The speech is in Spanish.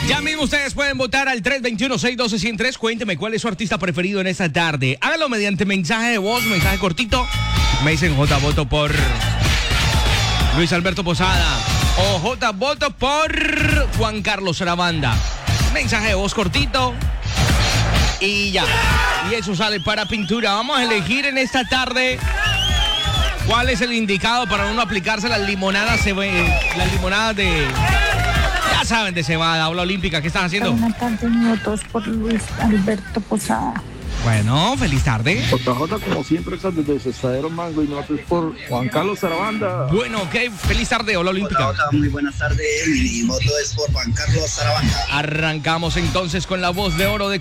Ya mismo ustedes pueden votar al 321-612-103. Cuénteme cuál es su artista preferido en esta tarde. Hágalo mediante mensaje de voz, mensaje cortito. Me dicen J, voto por Luis Alberto Posada. O J, voto por Juan Carlos Sarabanda. Mensaje de voz cortito. Y ya. Y eso sale para pintura. Vamos a elegir en esta tarde cuál es el indicado para uno aplicarse las limonadas de... Ya saben, de cebada o la olímpica. ¿Qué están haciendo? Buenas tardes, mi voto es por Luis Alberto Posada. Bueno, feliz tarde. JJ, como siempre, estás desde Desestadero Mango y no es por Juan Carlos Sarabanda. Bueno, ok, feliz tarde, hola olímpica. Hola, muy buenas tardes. Mi voto es por Juan Carlos Sarabanda. Arrancamos entonces con la voz de oro de